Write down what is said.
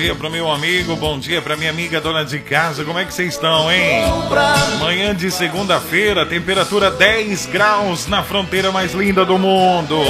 dia pro meu amigo, bom dia pra minha amiga dona de casa. Como é que vocês estão, hein? Manhã de segunda-feira, temperatura 10 graus na fronteira mais linda do mundo.